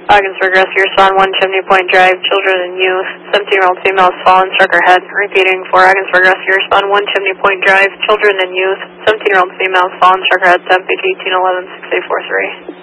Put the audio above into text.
Ogdensburg Rescue Respond 1 Chimney Point Drive, children and youth. 17-year-old female has fallen, struck her head. Repeating for Ogdensburg Rescue Respond 1 Chimney Point Drive, children and youth. 17-year-old female has fallen, struck her head. 10 PG 1811 6843.